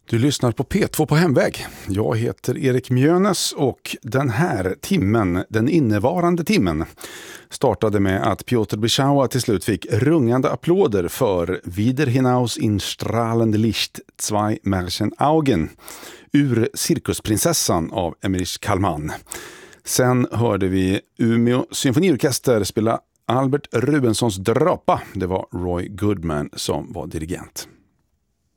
Du lyssnar på P2 på hemväg. Jag heter Erik Mjönes och den här timmen, den innevarande timmen, startade med att Piotr Byschawa till slut fick rungande applåder för Wieder hinaus in strahlende Licht, zwei Märchenaugen ur Cirkusprinsessan av Emmerich Kallman. Sen hörde vi Umeå symfoniorkester spela Albert Rubensons Drapa. Det var Roy Goodman som var dirigent.